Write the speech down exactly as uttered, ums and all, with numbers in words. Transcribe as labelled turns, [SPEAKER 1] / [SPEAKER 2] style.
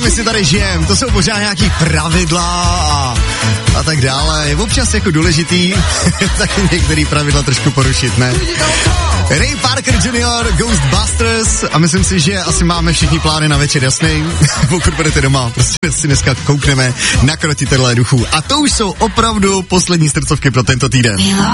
[SPEAKER 1] my si tady žijeme, to jsou možná nějaký pravidla a, a tak dále. Je občas jako důležitý taky některý pravidla trošku porušit, ne? Ray Parker junior, Ghostbusters a myslím si, že asi máme všichni plány na večer jasný. Pokud budete doma, prostě si dneska koukneme na Krotitelé duchů. A to už jsou opravdu poslední srdcovky pro tento týden.